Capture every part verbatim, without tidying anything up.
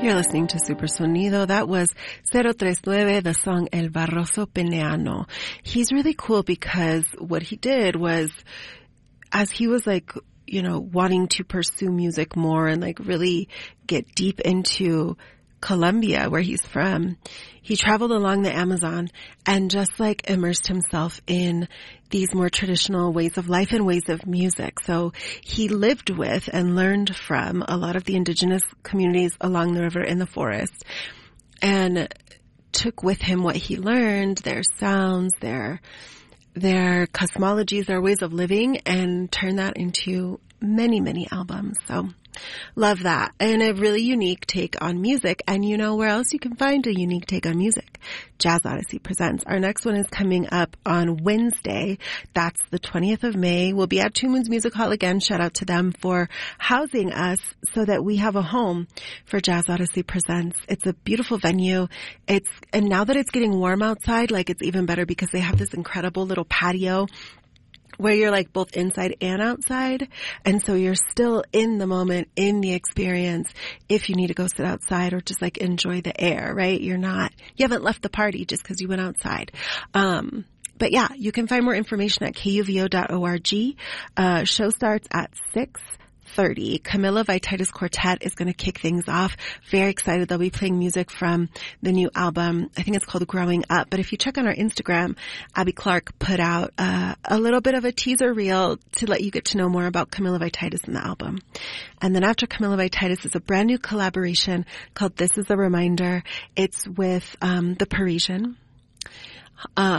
You're listening to Super Sonido. That was zero tres nueve, the song El Barroso Peneano. He's really cool because what he did was, as he was like, you know, wanting to pursue music more and like really get deep into Colombia, where he's from, he traveled along the Amazon and just like immersed himself in these more traditional ways of life and ways of music. So he lived with and learned from a lot of the indigenous communities along the river in the forest and took with him what he learned, their sounds, their their cosmologies, their ways of living, and turned that into many, many albums. So love that. And a really unique take on music. And you know where else you can find a unique take on music? Jazz Odyssey Presents. Our next one is coming up on Wednesday. That's the twentieth of May. We'll be at Two Moons Music Hall again. Shout out to them for housing us so that we have a home for Jazz Odyssey Presents. It's a beautiful venue. It's, and now that it's getting warm outside, like it's even better because they have this incredible little patio where you're like both inside and outside. And so you're still in the moment, in the experience, if you need to go sit outside or just like enjoy the air, right? You're not, you haven't left the party just because you went outside. Um, but yeah, you can find more information at K U V O dot org. Uh, show starts at six thirty. Camila Vititis Quartet is going to kick things off. Very excited. They'll be playing music from the new album. I think it's called Growing Up. But if you check on our Instagram, Abby Clark put out uh, a little bit of a teaser reel to let you get to know more about Camila Vititis and the album. And then after Camila Vititis is a brand new collaboration called This Is a Reminder. It's with um, The Parisian. Uh,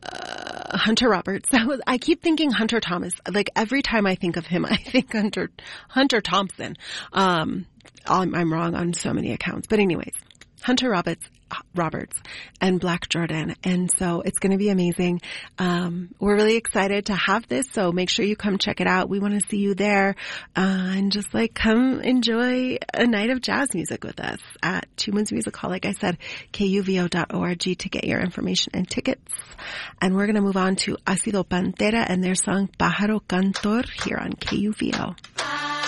Hunter Roberts. That was, I keep thinking Hunter Thomas. Like every time I think of him, I think Hunter, Hunter Thompson. Um, I'm, I'm wrong on so many accounts. But anyways, Hunter Roberts, Roberts and Black Jordan. And so it's going to be amazing. Um, we're really excited to have this. So make sure you come check it out. We want to see you there. Uh, and just like come enjoy a night of jazz music with us at Two Moons Music Hall. Like I said, K U V O dot org to get your information and tickets. And we're going to move on to Ácido Pantera and their song Pájaro Cantor here on K U V O.